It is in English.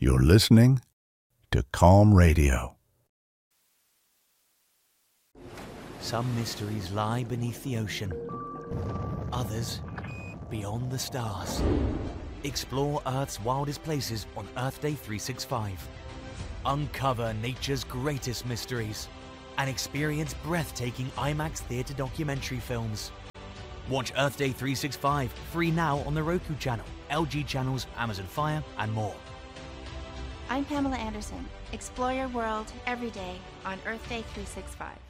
You're listening to Calm Radio. Some mysteries lie beneath the ocean. Others beyond the stars. Explore Earth's wildest places on Earth Day 365. Uncover nature's greatest mysteries and experience breathtaking IMAX theater documentary films. Watch Earth Day 365 free now on the Roku channel, LG channels, Amazon Fire, and more. I'm Pamela Anderson. Explore your world every day on Earth Day 365.